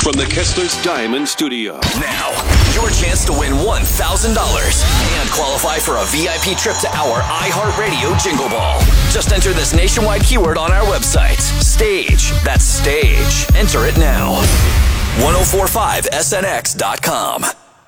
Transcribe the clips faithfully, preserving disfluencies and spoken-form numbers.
from the Kessler's Diamond Studio. Now, your chance to win one thousand dollars and qualify for a V I P trip to our iHeartRadio Jingle Ball. Just enter this nationwide keyword on our website. Stage. That's stage. Enter it now. ten forty-five S N X dot com.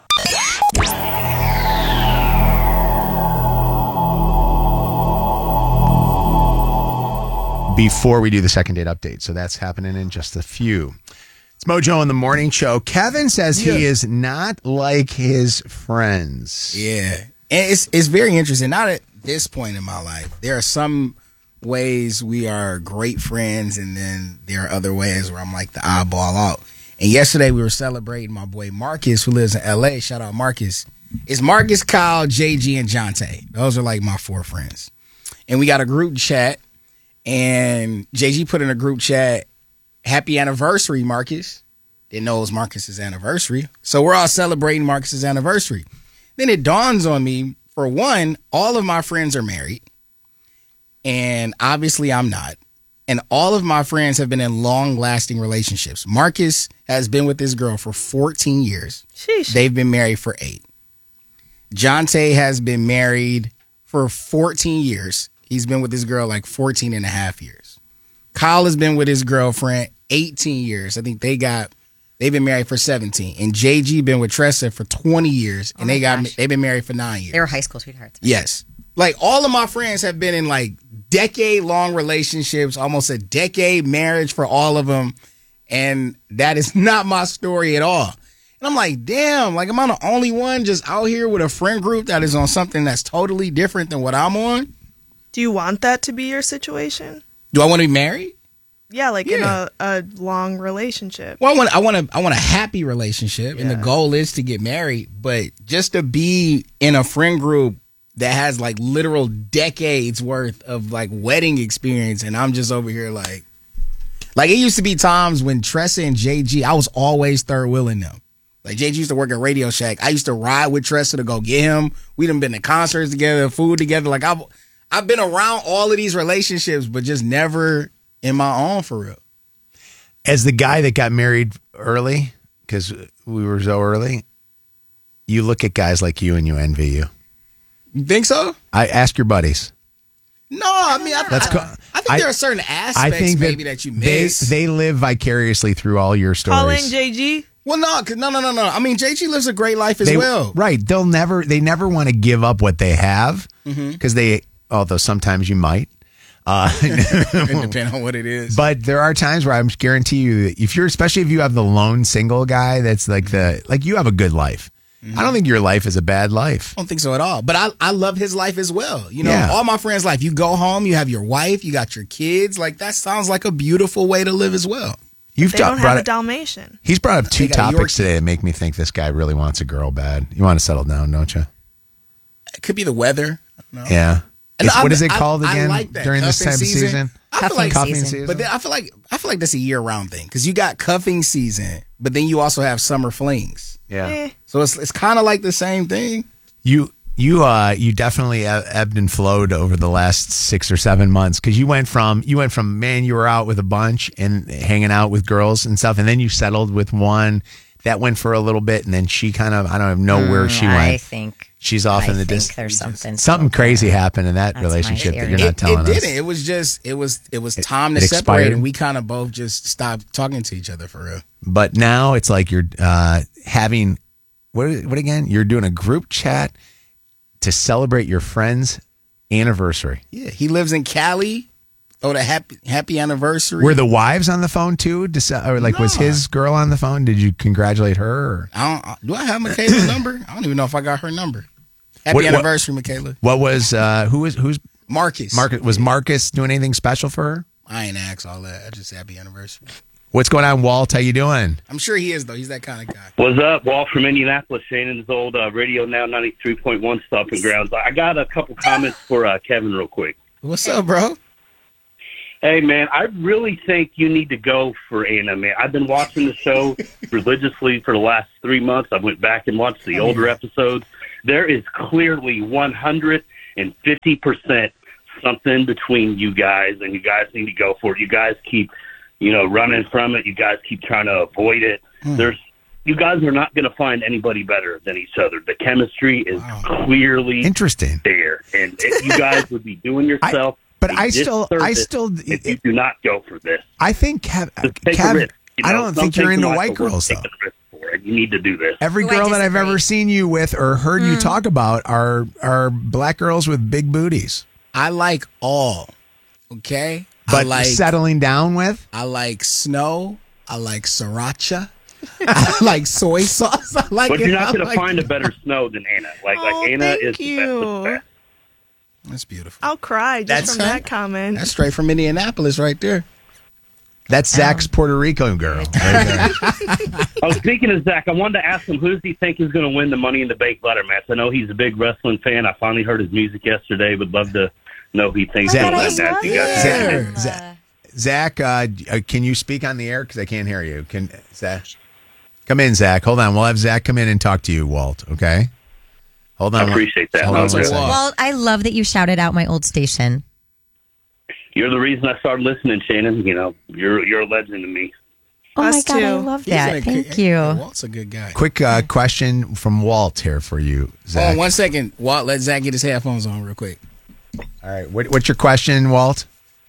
Before we do the second date update, so that's happening in just a few. It's Mojo in the morning show. Kevin says yeah. he is not like his friends. Yeah. And it's it's very interesting. Not at this point in my life. There are some ways we are great friends, and then there are other ways where I'm like the eyeball out. And yesterday we were celebrating my boy Marcus, who lives in L A. Shout out Marcus. It's Marcus, Kyle, J G, and Jonte. Those are like my four friends. And we got a group chat. And J G put in a group chat, happy anniversary, Marcus. Didn't know it was Marcus's anniversary. So we're all celebrating Marcus's anniversary. Then it dawns on me, for one, all of my friends are married. And obviously I'm not. And all of my friends have been in long-lasting relationships. Marcus has been with his girl for fourteen years. Sheesh. They've been married for eight. Jonte has been married for fourteen years. He's been with his girl like fourteen and a half years. Kyle has been with his girlfriend eighteen years. I think they got, they've been married for seventeen. And J G been with Tressa for twenty years. And oh they got, gosh. they've been married for nine years. They were high school sweethearts. Yes. Like all of my friends have been in like decade long relationships, almost a decade marriage for all of them. And that is not my story at all. And I'm like, damn, like am I the only one just out here with a friend group that is on something that's totally different than what I'm on? Do you want that to be your situation? Do I want to be married? Yeah, like Yeah. in a, a long relationship. Well, I want I want a I want a happy relationship, Yeah. and the goal is to get married. But just to be in a friend group that has like literal decades worth of like wedding experience, and I'm just over here like, like it used to be times when Tressa and J G, I was always third wheeling them. Like J G used to work at Radio Shack. I used to ride with Tressa to go get him. We done been to concerts together, food together. Like I've I've been around all of these relationships, but just never in my own for real. As the guy that got married early, because we were so early, you look at guys like you and you envy you. You think so? I ask your buddies. No, I mean, I, That's I, co- I think I- there are certain aspects I think that maybe that you miss. They, they live vicariously through all your Calling stories. J G? well, no, 'cause- no, no, no, no. I mean, J G lives a great life as They- well. Right. They'll never, they never want to give up what they have Mm-hmm. because they, although sometimes you might. Uh, It depends on what it is. But there are times where I'm guarantee you, that if you're, especially if you have the lone single guy, that's like the, like you have a good life. Mm-hmm. I don't think your life is a bad life. I don't think so at all. But I, I love his life as well. You know, Yeah. all my friends' life. You go home, you have your wife, you got your kids. Like that sounds like a beautiful way to live as well. You've They ta- don't brought have a it- Dalmatian. He's brought up two They got a topics Yorkie. today that make me think this guy really wants a girl bad. You want to settle down, don't you? It could be the weather. I don't know. Yeah. And It's- I- what is it I- called I again like that. during this Cuffing time of season. season? I feel like Cuffing season. season. But then I feel like I feel like that's a year round thing because you got cuffing season, but then you also have summer flings. yeah. Eh. So it's it's kind of like the same thing. You you uh you definitely eb- ebbed and flowed over the last six or seven months because you went from you went from man you were out with a bunch and hanging out with girls and stuff, and then you settled with one that went for a little bit, and then she kind of I don't even know where she Mm, I went. think She's off I in the think distance. there's something Something still crazy there. happened in that That's my relationship that theory. you're not It, telling it us. didn't. It was just it was it was time it to expired? separate, and we kind of both just stopped talking to each other for real. But now it's like you're uh, having what? What again? You're doing a group chat to celebrate your friend's anniversary. Yeah, he lives in Cali. Oh, the happy happy anniversary. Were the wives on the phone too? Dece- Or like was No. his girl on the phone? Did you congratulate her? Or? I don't, uh, do I have Michaela's number? I don't even know if I got her number. Happy What- what- anniversary, Michaela. What was uh, who was who's Marcus. Marcus? Was Marcus doing anything special for her? I ain't asked all that. I just said happy anniversary. What's going on, Walt? How you doing? I'm sure he is though. He's that kind of guy. What's up, Walt from Indianapolis, Shannon's old uh, Radio Now ninety-three point one stomping grounds. I got a couple comments for uh, Kevin real quick. What's up, bro? Hey, man, I really think you need to go for Anna, man. I've been watching the show religiously for the last three months. I went back and watched the older episodes. There is clearly one hundred fifty percent something between you guys, and you guys need to go for it. You guys keep you know, running from it. You guys keep trying to avoid it. Hmm. There's, you guys are not going to find anybody better than each other. The chemistry is Wow. clearly Interesting. there, and if you guys would be doing yourself. but a I still- I disservice still- if you do not go for this. I think Kev, Just take a Kev risk. You I know, don't think you're take into life white for work, girls, take though. a risk for it. You need to do this. Every Ooh, I girl that I've disagree. ever seen you with or heard you talk about are are black girls with big booties. I like all. Okay, But I like settling down with? I like snow. I like sriracha. I like soy sauce. I like. But it. you're not I going to like find it. a better snow than Anna. Like, Oh, like Anna thank is the best of the you. best. That's beautiful. I'll cry just That's from her? that comment. That's straight from Indianapolis, right there. That's Zach's Puerto Rico girl. Right there. Oh, speaking of Zach, I wanted to ask him, who does he think is going to win the Money in the Bank ladder match? I know he's a big wrestling fan. I finally heard his music yesterday. Would love to know who he thinks Zach, will I win that. love You guys Zach, can- Zach, Zach uh, uh, can you speak on the air? Because I can't hear you. Can Zach come in, Zach? Hold on. We'll have Zach come in and talk to you, Walt. Okay. Hold on. I appreciate that. Hold on Sounds one good. second. Well, I love that you shouted out my old station. You're the reason I started listening, Shannon. You know, you're you're a legend to me. Oh Us my God, I too. love He's that. a- Thank hey, you. Walt's a good guy. Quick uh, question from Walt here for you, Hold Zach. on one second. Walt, let Zach get his headphones on real quick. All right. What, what's your question, Walt?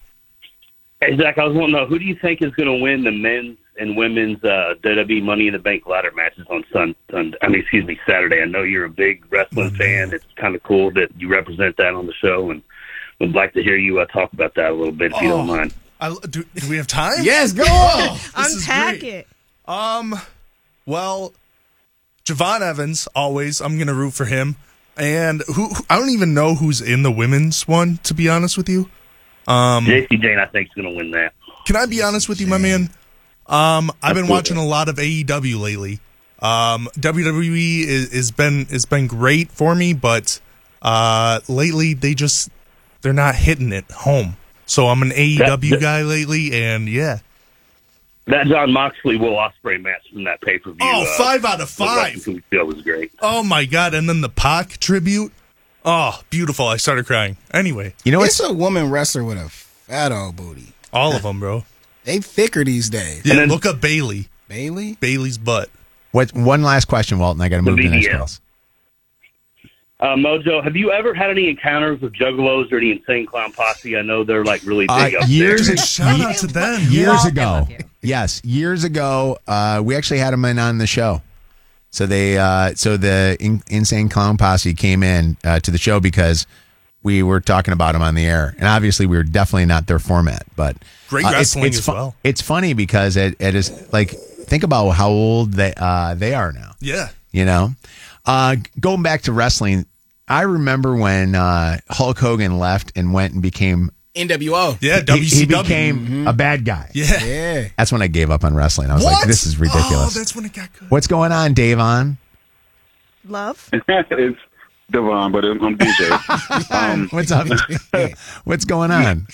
Hey, Zach, I was wanting to know, who do you think is going to win the men's and women's uh, W W E Money in the Bank ladder matches on Sun? on, I mean, excuse me, Saturday. I know you're a big wrestling fan. It's kind of cool that you represent that on the show, and would like to hear you uh, talk about that a little bit, if you don't mind. I, do, do we have time? Yes, go on. This is Unpack great. it. Um, well, Javon Evans, always. I'm going to root for him. And who, who I don't even know who's in the women's one, to be honest with you. Um, J C Jane, I think, is going to win that. Can I be honest with you, my man? Um, I've been Absolutely. watching a lot of A E W lately. Um, W W E is, is been has been great for me, but uh, lately they just they're not hitting it home. So I'm an A E W That- that- guy lately, and yeah. That John Moxley Will Ospreay match from that pay per view. Oh, five out of five. That was great. Oh my God! And then the Pac tribute. Oh, beautiful! I started crying. Anyway, You know It's what's a woman wrestler with a fat old booty. all of them, bro. They thicker these days. Yeah, then- look up Bailey. Bailey? Bailey's butt. what? One last question, Walt, and I got to The move to the next B D L. calls. Uh, Mojo, have you ever had any encounters with Juggalos or the Insane Clown Posse? I know they're like really Uh, big up years there. ago- Shout out to them. Years Walt, I ago, love you. yes, years ago, uh, we actually had them in on the show. So they, uh, so the in, Insane Clown Posse came in uh, to the show because we were talking about them on the air, and obviously we were definitely not their format. But Great uh, it's- wrestling it's as fu- well. It's funny because it, it is like think about how old they uh, they are now. Yeah. You know, uh, going back to wrestling, I remember when uh, Hulk Hogan left and went and became N W O. Yeah, he, W C W. he became a bad guy. Yeah. Yeah. That's when I gave up on wrestling. I was What? like, this is ridiculous. Oh, that's when it got good. What's going on, Davon? Love. It's Devon, but I'm, I'm D J. um, What's up? What's going on?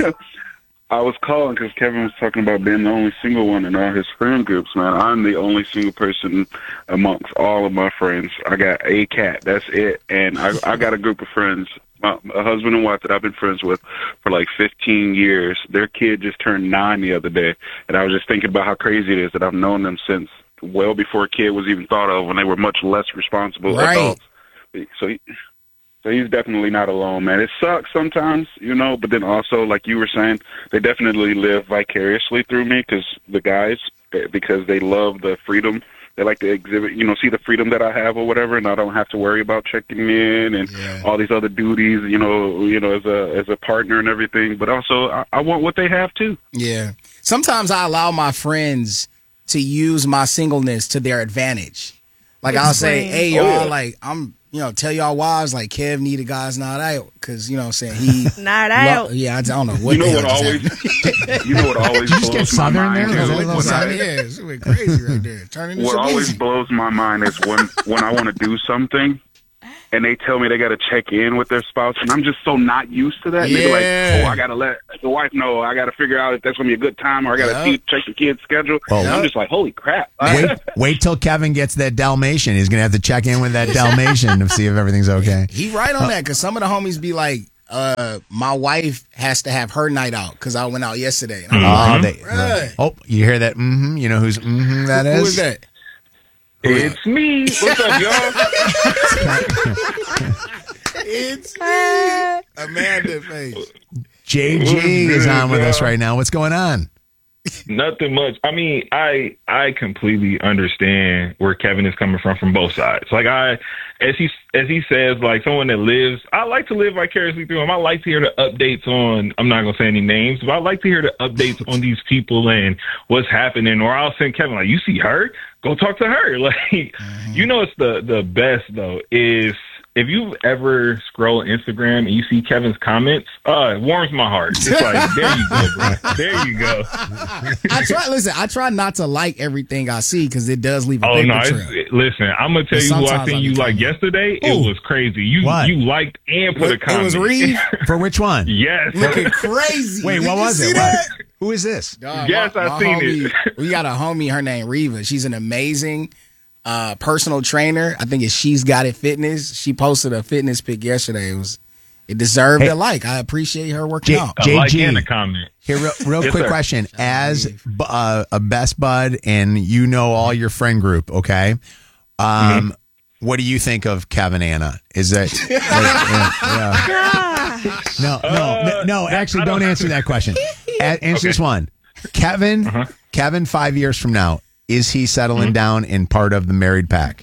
I was calling because Kevin was talking about being the only single one in all his friend groups, man. I'm the only single person amongst all of my friends. I got a cat. That's it. And I, I got a group of friends, my, a husband and wife that I've been friends with for like fifteen years. Their kid just turned nine the other day. And I was just thinking about how crazy it is that I've known them since well before a kid was even thought of, when they were much less responsible Right. adults. So he, so he's definitely not alone, man. It sucks sometimes, you know, but then also, like you were saying, they definitely live vicariously through me, because the guys, because they love the freedom. They like to exhibit, you know, see the freedom that I have or whatever, and I don't have to worry about checking in and Yeah. all these other duties, you know, you know, as a as a partner and everything. But also, I, I want what they have too. Yeah. Sometimes I allow my friends to use my singleness to their advantage. Like I'll say, Explain. hey, y'all, Oh, yeah. like I'm, you know, tell y'all wives, like Kev need a guy's not out, because you know what I'm saying, he Not lo- out. yeah, I don't know what You know the what hell always, just happened. you know what always Did you just blows get my Southern mind. there? Was too, that a little when Southern? I- yeah, it went crazy right there. Turning into What always Shabuzi. blows my mind is when when I want to do something and they tell me they got to check in with their spouse, and I'm just so not used to that. And they're Yeah. like, oh, I got to let the wife know. I got to figure out if that's going to be a good time, or I got to Yeah. see check the kid's schedule. Well, and I'm just like, holy crap. Wait, wait till Kevin gets that Dalmatian. He's gonna have to check in with that Dalmatian to see if everything's okay. He right on that, because some of the homies be like, uh, my wife has to have her night out because I went out yesterday. And Oh, I'm they, like, "Bruh, oh, you hear that? Mm-hmm. You know who's mm-hmm that is? who is that? It's me. What's up, y'all? It's me. Amanda face. J G is on with us right now. What's going on? Nothing much. I mean, I I completely understand where Kevin is coming from from both sides. Like I, as he as he says, like someone that lives, I like to live vicariously through him. I like to hear the updates on. I'm not gonna say any names, but I like to hear the updates on these people and what's happening. Or I'll send Kevin like, you see her? Go talk to her. Like, mm-hmm. You know, it's the the best though is. If you ever scroll Instagram and you see Kevin's comments, uh, it warms my heart. It's like, there you go, bro. There you go. I try. Listen, I try not to like everything I see because it does leave a oh, paper no, trail. it's, listen, I'm gonna tell But you who I sometimes seen I you be like talking. yesterday. Ooh. It was crazy. You What? you liked and put a It comment. was Reed. For which one? Yes. Looking crazy. Wait, Did what you was see it? that? What? Who is this? Dog, Yes, my- I my seen homie- it. We got a homie, her name Reva. She's an amazing uh, personal trainer. I think it's She's Got It Fitness. She posted a fitness pic yesterday. It was it deserved Hey. a like. I appreciate her working J- out. A J G. like and a comment. Here, real, real Yes, quick sir. question. As uh, a best bud and you know all your friend group, okay? Um, Mm-hmm. What do you think of Kevin Anna? Is that like, yeah, yeah. no, no, no, no? Actually, I don't don't- answer that question. A- answer this one. Kevin, Uh-huh. Kevin, five years from now, is he settling Mm-hmm. down in part of the married pack?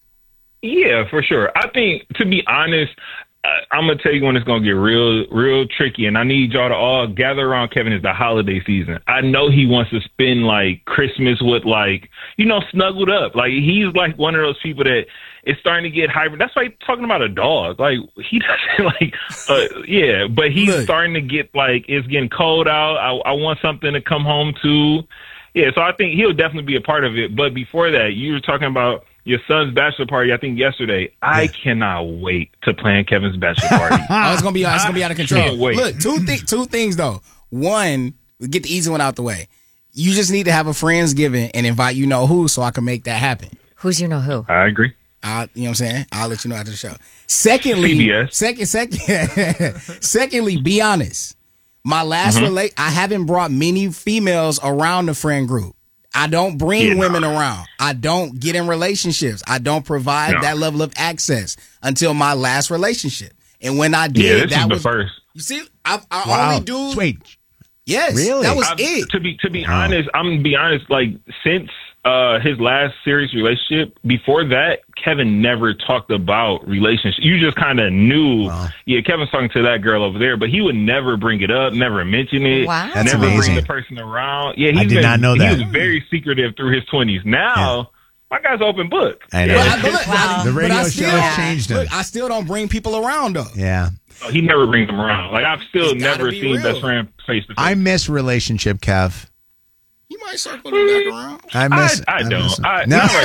Yeah, for sure. I think, to be honest, uh, I'm gonna tell you when it's gonna get real, real tricky, and I need y'all to all gather around Kevin. It's the holiday season. I know he wants to spend like Christmas with like, you know, snuggled up. Like he's like one of those people that is starting to get hybrid. That's why he's talking about a dog. Like he doesn't like, uh, yeah, but he's Look. starting to get like it's getting cold out. I, I want something to come home to. Yeah, so I think he'll definitely be a part of it. But before that, you were talking about your son's bachelor party, I think yesterday. I cannot wait to plan Kevin's bachelor party. Oh, it's gonna be it's gonna be out of control. Can't wait. Look, two thi- two things though. One, get the easy one out the way. You just need to have a Friendsgiving and invite you know who, so I can make that happen. Who's you know who? I agree. I, you know what I'm saying? I'll let you know after the show. Secondly, C B S. second, second, secondly, be honest. My last Mm-hmm. relate, I haven't brought many females around the friend group. I don't bring Yeah, no. women around. I don't get in relationships. I don't provide No. that level of access until my last relationship. And when I Yeah, did, this that is the was first. You see, I, I Wow. only do. Wait, Yes, Really? that was I- it. To be to be honest, I'm gonna be honest. Like since uh, his last serious relationship, before that, Kevin never talked about relationships. You just kind of knew, yeah, Kevin's talking to that girl over there, but he would never bring it up, never mention it, Wow. That's never amazing. bring the person around. Yeah, he's I did been, not know he that. was very secretive through his twenties. Now, my guy's open book. I know. But I- but look, Wow. The but radio I show still- has changed him. Look, I still don't bring people around though. Yeah. He never brings them around. Like I've still It's gotta never be seen real. best friend face to face. I miss relationship, Kev. You might circle them back around. I miss. I, I don't. miss- I, no. Not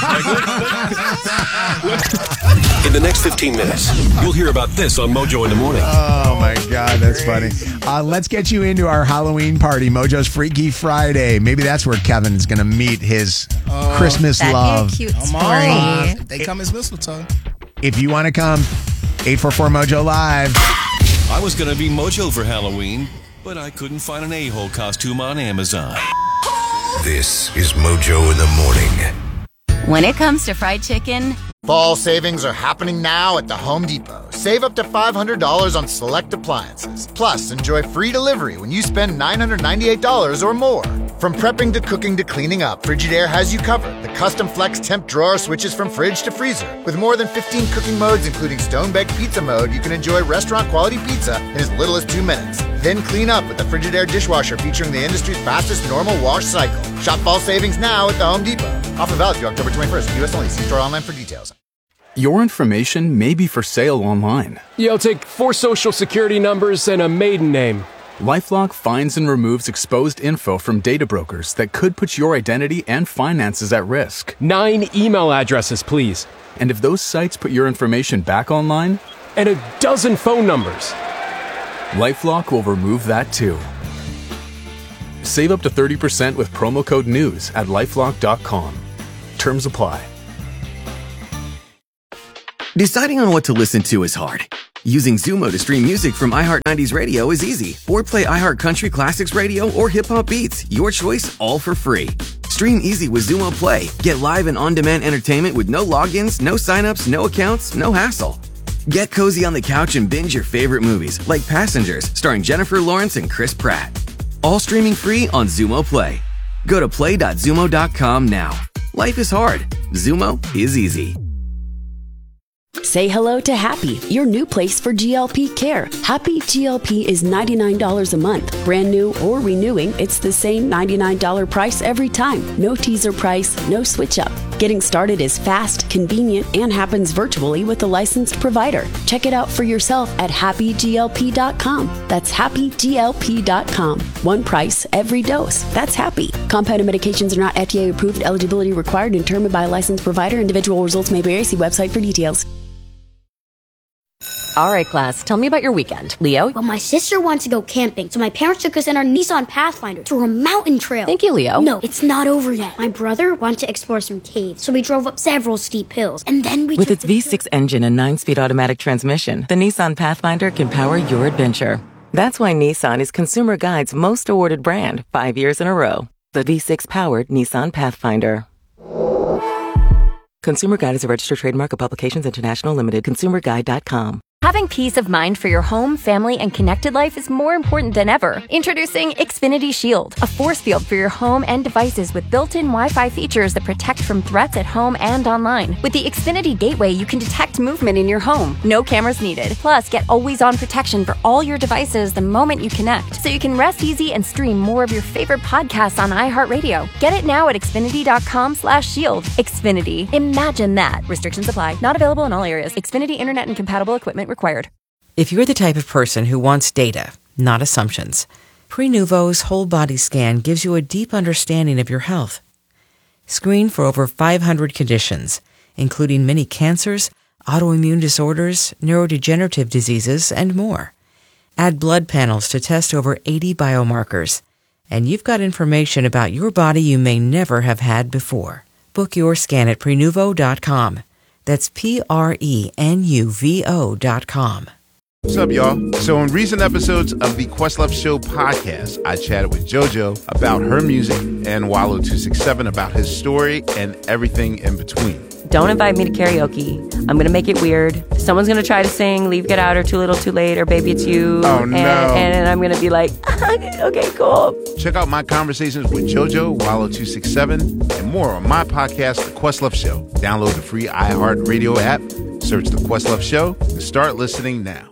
right now. Like, let's- In the next fifteen minutes, you'll hear about this on Mojo in the Morning. Oh my God, that's funny. Uh, let's get you into our Halloween party, Mojo's Freaky Friday. Maybe that's where Kevin is going to meet his Christmas That'd love. be a cute Come story. on. If they come as mistletoe. If you want to come, eight four four Mojo Live. I was going to be Mojo for Halloween, but I couldn't find an a-hole costume on Amazon. This is Mojo in the Morning. When it comes to fried chicken, Fall savings are happening now at the Home Depot. Save up to five hundred dollars on select appliances. Plus, enjoy free delivery when you spend nine hundred ninety-eight dollars or more. From prepping to cooking to cleaning up, Frigidaire has you covered. The custom flex temp drawer switches from fridge to freezer. With more than fifteen cooking modes, including stone-baked pizza mode, you can enjoy restaurant-quality pizza in as little as two minutes. Then clean up with the Frigidaire dishwasher featuring the industry's fastest normal wash cycle. Shop fall savings now at the Home Depot. Offer valid through October twenty-first. U S only. See store online for details. Your information may be for sale online. You'll take four social security numbers and a maiden name. LifeLock finds and removes exposed info from data brokers that could put your identity and finances at risk. Nine email addresses, please. And if those sites put your information back online? And a dozen phone numbers. LifeLock will remove that too. Save up to thirty percent with promo code NEWS at lifelock dot com. Terms apply. Deciding on what to listen to is hard. Using Zumo to stream music from iHeart nineties Radio is easy. Or play iHeart Country Classics Radio or Hip Hop Beats. Your choice, all for free. Stream easy with Zumo Play. Get live and on-demand entertainment with no logins, no signups, no accounts, no hassle. Get cozy on the couch and binge your favorite movies, like Passengers, starring Jennifer Lawrence and Chris Pratt. All streaming free on Zumo Play. Go to play dot zumo dot com now. Life is hard. Zumo is easy. Say hello to Happy, your new place for G L P care. Happy G L P is ninety-nine dollars a month. Brand new or renewing, it's the same ninety-nine dollars price every time. No teaser price, no switch up. Getting started is fast, convenient, and happens virtually with a licensed provider. Check it out for yourself at happy G L P dot com. That's happy G L P dot com. One price, every dose. That's Happy. Compounded medications are not F D A approved. Eligibility required and determined by a licensed provider. Individual results may vary. See website for details. All right, class, tell me about your weekend. Leo? Well, my sister wants to go camping, so my parents took us in our Nissan Pathfinder through a mountain trail. Thank you, Leo. No, it's not over yet. My brother wanted to explore some caves, so we drove up several steep hills, and then we With took its the V six engine and nine-speed automatic transmission, the Nissan Pathfinder can power your adventure. That's why Nissan is Consumer Guide's most awarded brand five years in a row. The V six-powered Nissan Pathfinder. Consumer Guide is a registered trademark of Publications International Limited. consumer guide dot com. Having peace of mind for your home, family, and connected life is more important than ever. Introducing Xfinity Shield, a force field for your home and devices with built-in Wi-Fi features that protect from threats at home and online. With the Xfinity Gateway, you can detect movement in your home. No cameras needed. Plus, get always-on protection for all your devices the moment you connect, so you can rest easy and stream more of your favorite podcasts on iHeartRadio. Get it now at xfinity dot com slash shield. Xfinity. Imagine that. Restrictions apply. Not available in all areas. Xfinity Internet and compatible equipment required. If you're the type of person who wants data, not assumptions, Prenuvo's whole body scan gives you a deep understanding of your health. Screen for over five hundred conditions, including many cancers, autoimmune disorders, neurodegenerative diseases, and more. Add blood panels to test over eighty biomarkers, and you've got information about your body you may never have had before. Book your scan at prenuvo dot com. That's P R E N U V O dot com. What's up, y'all? So in recent episodes of the Questlove Show podcast, I chatted with JoJo about her music and Wallow two sixty-seven about his story and everything in between. Don't invite me to karaoke. I'm going to make it weird. Someone's going to try to sing Leave, Get Out, or Too Little, Too Late, or Baby It's You. Oh, and, no. And I'm going to be like, okay, cool. Check out my conversations with JoJo, Wallow two sixty-seven, and more on my podcast, The Questlove Show. Download the free iHeartRadio app, search The Questlove Show, and start listening now.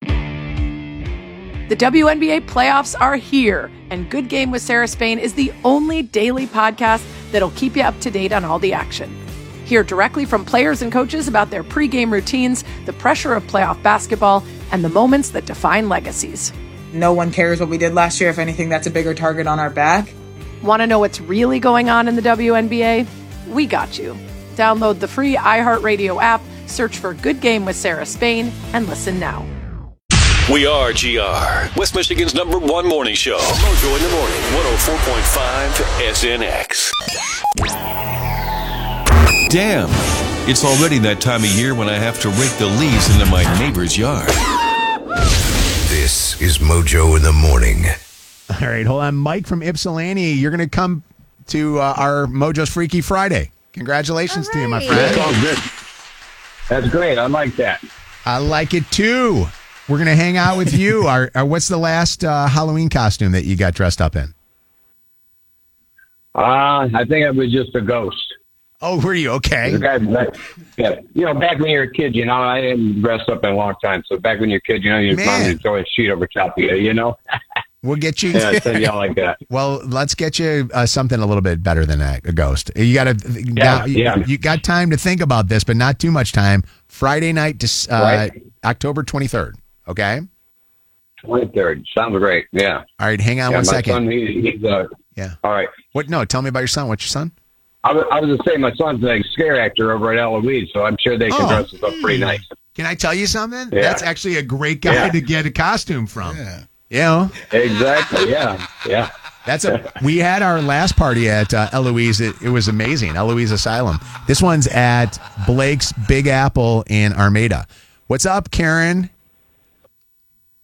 The W N B A playoffs are here, and Good Game with Sarah Spain is the only daily podcast that'll keep you up to date on all the action. Hear directly from players and coaches about their pregame routines, the pressure of playoff basketball, and the moments that define legacies. No one cares what we did last year. If anything, that's a bigger target on our back. Want to know what's really going on in the W N B A? We got you. Download the free iHeartRadio app, search for Good Game with Sarah Spain, and listen now. We are G R, West Michigan's number one morning show. Mojo in the morning, one oh four point five S N X. Damn, it's already that time of year when I have to rake the leaves into my neighbor's yard. This is Mojo in the morning. All right, hold on. Mike from Ypsilanti, you're going to come to uh, our Mojo's Freaky Friday. Congratulations to you, my friend. That's all good. That's great. I like that. I like it too. We're going to hang out with you. Our, our, what's the last uh, Halloween costume that you got dressed up in? Uh, I think I was just a ghost. Oh, were you? Okay. Guy, yeah. You know, back when you were a kid, you know, I hadn't dressed up in a long time. So back when you're a kid, you know, your mom would throw a sheet over top of you, you know? We'll get you. Yeah, so yeah, like that. Well, let's get you uh, something a little bit better than a, a ghost. You got to. Yeah, now, yeah. You, you got time to think about this, but not too much time. Friday night, uh, Right. October twenty-third. Okay. twenty-third. Sounds great. Yeah. All right. Hang on yeah, one my second. Son, he, he's, uh, yeah. All right. What? No. Tell me about your son. What's your son? I was, I was going to say my son's a scare actor over at Eloise, so I'm sure they can Oh. dress us up pretty nice. Can I tell you something? Yeah. That's actually a great guy Yeah. to get a costume from. Yeah. You know? Exactly. Yeah. Yeah. That's a. We had our last party at uh, Eloise. It, it was amazing. Eloise Asylum. This one's at Blake's Big Apple in Armada. What's up, Karen?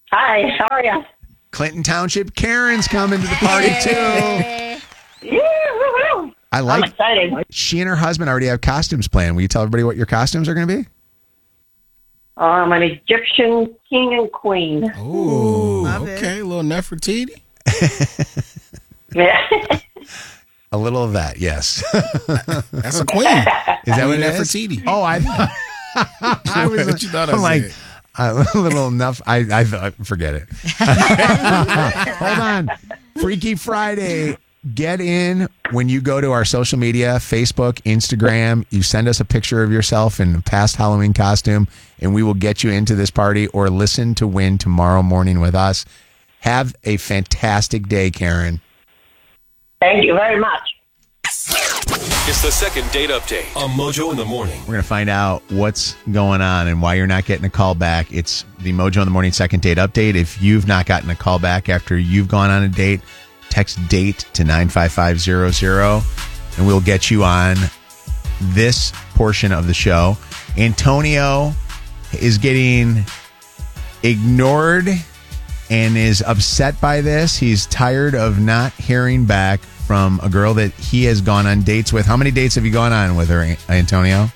Hi, how are you? Clinton Township Karen's coming to the party too. Yeah, woo-hoo. I like. I'm excited. She and her husband already have costumes planned. Will you tell everybody what your costumes are going to be? I'm an Egyptian king and queen. Ooh, okay, a little Nefertiti. Yeah. A little of that, yes. That's a queen. Is that what it is? Nefertiti. Oh, I thought. I was What you thought I I'm like said? a little enough. I I thought, forget it. Hold on, Freaky Friday. Get in when you go to our social media, Facebook, Instagram. You send us a picture of yourself in a past Halloween costume, and we will get you into this party or listen to win tomorrow morning with us. Have a fantastic day, Karen. Thank you very much. It's the second date update on Mojo in the Morning. We're going to find out what's going on and why you're not getting a call back. It's the Mojo in the Morning second date update. If you've not gotten a call back after you've gone on a date, text DATE to nine five five zero zero, and we'll get you on this portion of the show. Antonio is getting ignored and is upset by this. He's tired of not hearing back from a girl that he has gone on dates with. How many dates have you gone on with her, Antonio?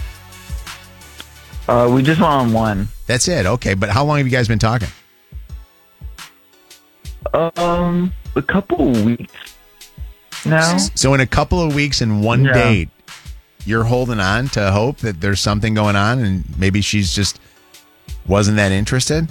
Uh, we just went on one. That's it. Okay, but how long have you guys been talking? Um, a couple of weeks now. So in a couple of weeks and one Yeah. date, you're holding on to hope that there's something going on and maybe she's just wasn't that interested?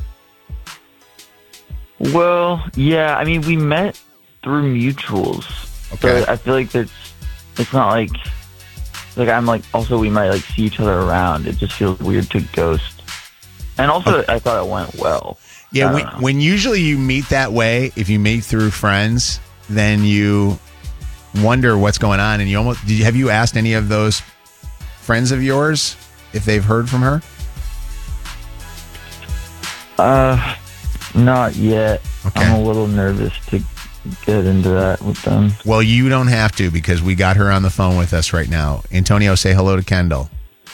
Well, yeah. I mean, we met through mutuals. Okay. So I feel like there's, it's not like, like I'm like, also we might like see each other around. It just feels weird to ghost. And also, I thought it went well. Yeah, I when, don't know. when usually you meet that way, if you meet through friends, then you wonder what's going on. And you almost, did you, have you asked any of those friends of yours if they've heard from her? Uh, not yet. Okay. I'm a little nervous to get into that with them. Well, you don't have to because we got her on the phone with us right now. Antonio, say hello to Kendall.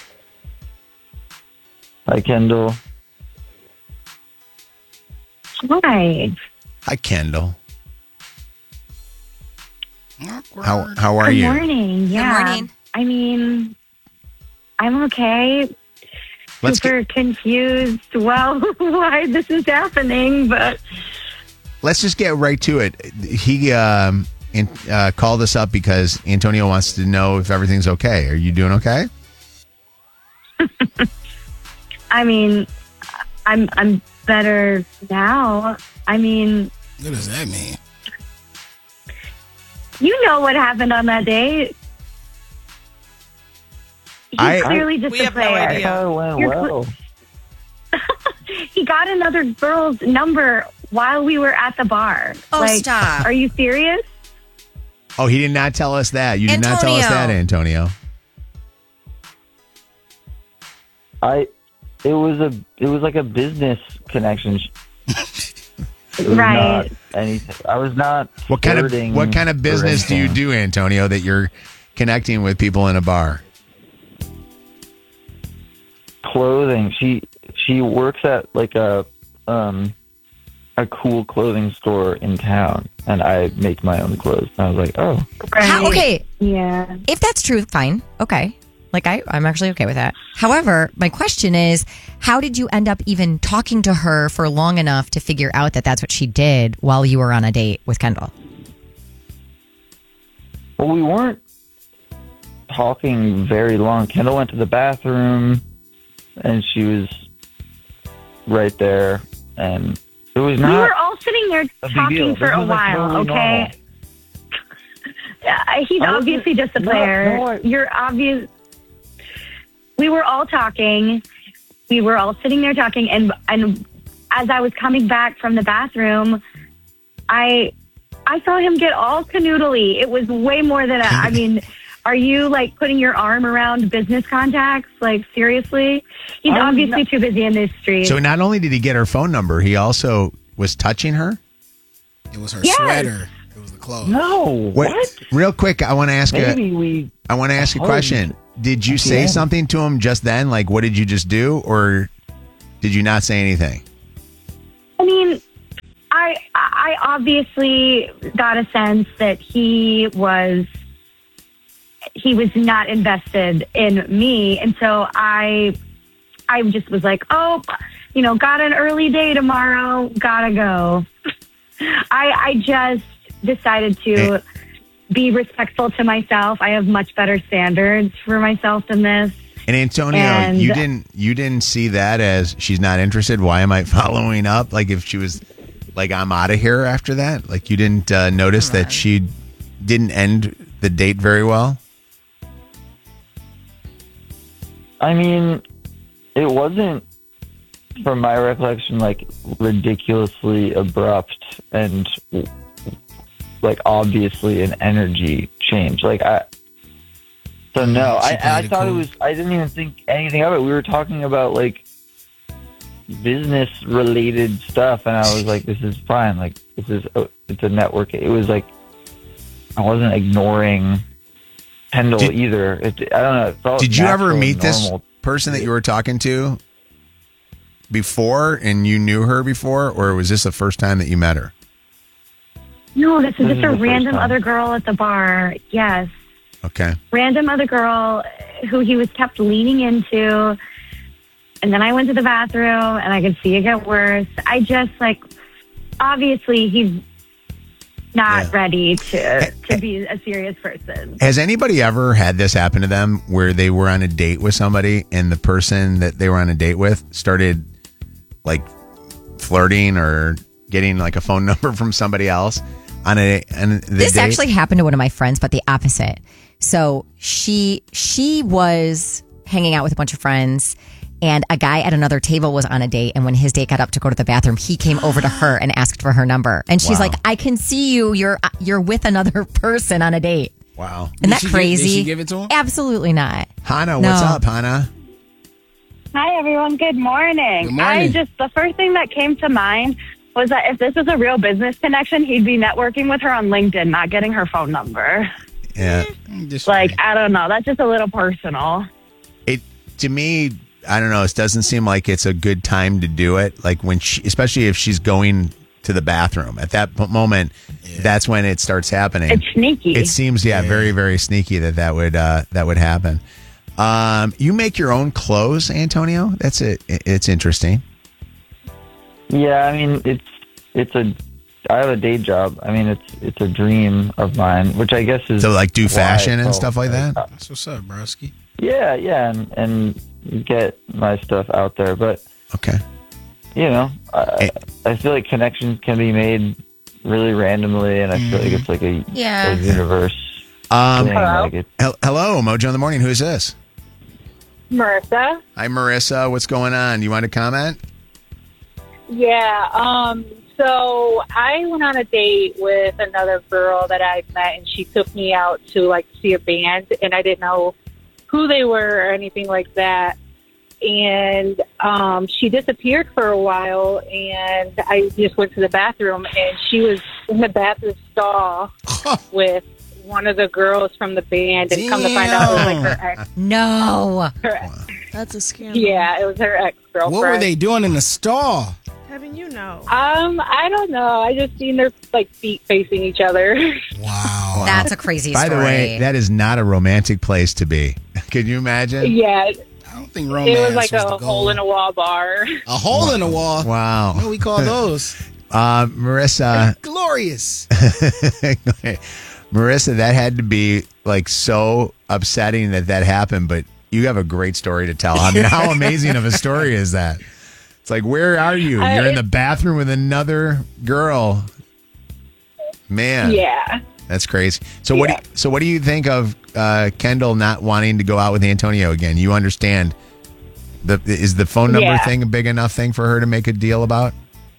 Hi, Kendall. Hi. Hi, Kendall. How how are Good you? morning. Yeah. Good morning. I mean, I'm okay. Let's Super confused. Well, why this is happening, but Let's just get right to it. He um, in, uh, called us up because Antonio wants to know if everything's okay. Are you doing okay? I mean, I'm I'm better now. I mean, What does that mean? you know what happened on that date. He's I- clearly just We a have no player. idea. Oh, it went You're well. He got another girl's number while we were at the bar. Oh, like, stop. Are you serious? Oh, he did not tell us that. You did not tell us that, Antonio. I, it was a, it was like a business connection. It was Right. not anything. I was not. What kind of flirting what kind of or business do you anything. do, Antonio, that you're connecting with people in a bar? Clothing. She she works at like a um a cool clothing store in town, and I make my own clothes. And I was like, oh, How, okay, Yeah. if that's true, fine. Okay. Like, I, I'm actually okay with that. However, my question is, how did you end up even talking to her for long enough to figure out that that's what she did while you were on a date with Kendall? well, we weren't talking very long. Kendall went to the bathroom, and she was right there, and it was We not. were all sitting there a big talking deal. for This a was, like, while, totally okay? normal. Yeah, he's I wasn't- obviously just a no, player. no, I- You're obvious. We were all talking. We were all sitting there talking, and and as I was coming back from the bathroom, I I saw him get all canoodly. It was way more than a, I mean. Are you like putting your arm around business contacts? Like seriously? He's I'm obviously not- too busy in this street. So not only did he get her phone number, he also was touching her. It was her Yes. sweater. It was the clothes. No, What? what? Real quick, I want to ask Maybe a. we. I want to ask a hugged question. Did you at the say end. something to him just then? Like, what did you just do, or did you not say anything? I mean, I I obviously got a sense that he was he was not invested in me, and so I I just was like, oh, you know, got an early day tomorrow, gotta go. I I just decided to be respectful to myself. I have much better standards for myself than this. And Antonio, And- you didn't you didn't see that as she's not interested. Why am I following up? Like if she was like, I'm out of here after that. Like you didn't uh, notice that she didn't end the date very well. I mean, it wasn't, from my recollection, like ridiculously abrupt and like obviously an energy change. Like I, so no, I, I thought it was. I didn't even think anything of it. We were talking about like business related stuff, and I was like, "This is fine. Like this is oh, it's a network." It was like I wasn't ignoring Kendall Did- either. It, I don't know. It felt Did you ever natural meet and this normal. person that you were talking to before, and you knew her before, or was this the first time that you met her? No, this is This just is a the first random time. other girl at the bar. Yes. Okay. Random other girl who he was kept leaning into. And then I went to the bathroom and I could see it get worse. I just like, obviously he's not ready to, to be a serious person. Has anybody ever had this happen to them where they were on a date with somebody and the person that they were on a date with started like flirting or getting like a phone number from somebody else on a on the This date? actually happened to one of my friends, but the opposite. So she she was hanging out with a bunch of friends, and a guy at another table was on a date. And when his date got up to go to the bathroom, he came over to her and asked for her number. And she's Wow. like, "I can see you. You're you're with another person on a date." Wow. Isn't Did that she give- crazy? did she give it to him? Absolutely not. Hannah, No. what's up, Hannah? Hi, everyone. Good morning. Good morning. I just, the first thing that came to mind was that if this was a real business connection, he'd be networking with her on LinkedIn, not getting her phone number. Yeah. Like, I don't know. That's just a little personal. It to me, I don't know. It doesn't seem like it's a good time to do it. Like when she, especially if she's going to the bathroom at that p- moment, that's when it starts happening. It's sneaky. It seems, yeah, very, very sneaky that that would uh, that would happen. Um, you make your own clothes, Antonio. That's it. It's interesting. Yeah, I mean, it's it's a. I have a day job. I mean, it's it's a dream of mine, which I guess is So, like, do why fashion I and felt stuff like that? That's what's up, broski. Yeah, yeah, and, and get my stuff out there. But okay, you know, I, I feel like connections can be made really randomly, and I feel like it's like a, Yeah. a universe Um, thing. Like it, hel- hello, Mojo in the Morning. Who is this? Marissa. Hi, Marissa. What's going on? You want to comment? Yeah. Um. So I went on a date with another girl that I met, and she took me out to like see a band, and I didn't know who they were or anything like that. And um, she disappeared for a while, and I just went to the bathroom, and she was in the bathroom stall with one of the girls from the band, and come to find out it was like her ex. No. Her ex. That's a scandal. Yeah, it was her ex-girlfriend. What were they doing in the stall? Haven't you know? Um, I don't know. I just seen their like feet facing each other. Wow. That's a crazy By story. the way, that is not a romantic place to be. Can you imagine? Yeah. I don't think It romance was like was a the goal. hole in a wall bar. A hole in the wall. Wow. What do we call those? Uh, Marissa. Glorious. Marissa, that had to be like so upsetting that that happened, but you have a great story to tell. I mean, how amazing of a story is that? It's like, where are you? I- You're in the bathroom with another girl. Man. Yeah. That's crazy. So what? Do you, so what do you think of uh, Kendall not wanting to go out with Antonio again? You understand the is the phone number Yeah. thing a big enough thing for her to make a deal about?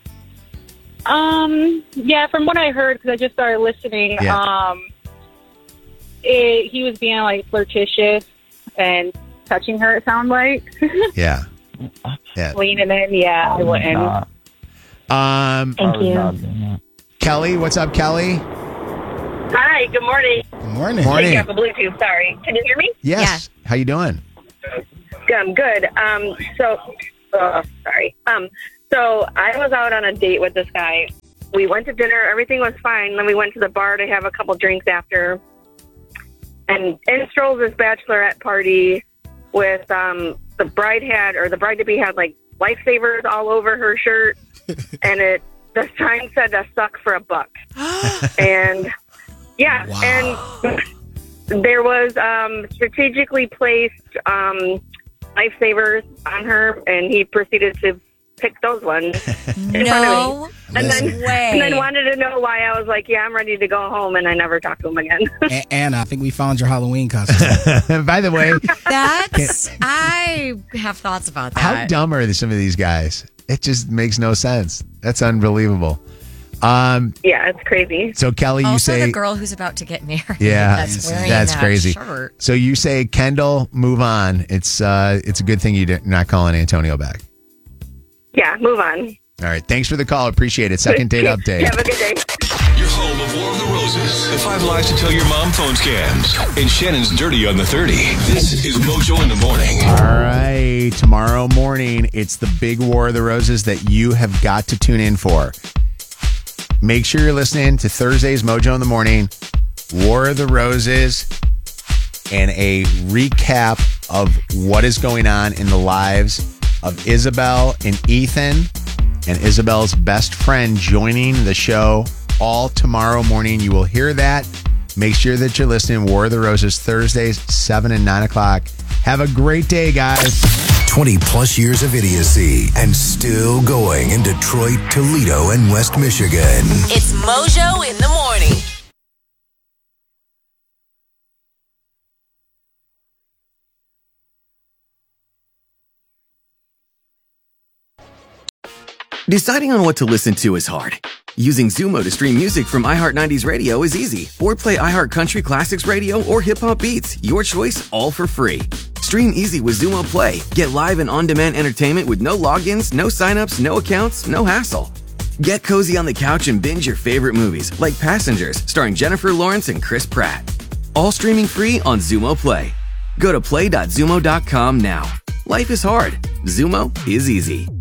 Um, yeah, from what I heard, because I just started listening, Yeah. um, it, he was being like flirtatious and touching her, it sounded like. Yeah. Yeah. Leaning in, yeah, I wouldn't. Um, Thank you. Kelly, what's up, Kelly? Hi, good morning. Good morning. Taking off the Bluetooth, sorry. Can you hear me? Yes. How you doing? Um, good. Um, so, uh, sorry. Um, So I was out on a date with this guy. We went to dinner. Everything was fine. Then we went to the bar to have a couple drinks after. And in strolls this bachelorette party with um, the bride had, or the bride-to-be had, like, lifesavers all over her shirt. And it the sign said to suck for a buck. And, yeah. Wow. And there was um, strategically placed um, lifesavers on her, and he proceeded to pick those ones in No front of me. And then, way. and then wanted to know why I was like, yeah, I'm ready to go home, and I never talked to him again. A- Anna, I think we found your Halloween costume. By the way, That's, I have thoughts about that. how dumb are some of these guys? It just makes no sense. That's unbelievable. Um, yeah, it's crazy. So, Kelly, you also, say... the girl who's about to get married. Yeah, that's, wearing that's that crazy. shirt. So you say, Kendall, move on. It's uh, it's a good thing you're not calling Antonio back. Yeah, move on. All right. Thanks for the call. Appreciate it. Second date update. Have a good day. Your home of War of the Roses. The five lies to tell your mom phone scams. And Shannon's Dirty on the thirty. This is Mojo in the Morning. All right. Tomorrow morning, it's the big War of the Roses that you have got to tune in for. Make sure you're listening to Thursday's Mojo in the Morning, War of the Roses, and a recap of what is going on in the lives of Isabel and Ethan, and Isabel's best friend joining the show all tomorrow morning. You will hear that. Make sure that you're listening. War of the Roses, Thursdays, seven and nine o'clock. Have a great day, guys. twenty plus years of idiocy and still going in Detroit, Toledo, and West Michigan. It's Mojo in the Morning. Deciding on what to listen to is hard. Using Zumo to stream music from iHeart nineties Radio is easy. Or play iHeart Country Classics Radio or Hip Hop Beats. Your choice, all for free. Stream easy with Zumo Play. Get live and on-demand entertainment with no logins, no signups, no accounts, no hassle. Get cozy on the couch and binge your favorite movies, like Passengers, starring Jennifer Lawrence and Chris Pratt. All streaming free on Zumo Play. Go to play dot zumo dot com now. Life is hard. Zumo is easy.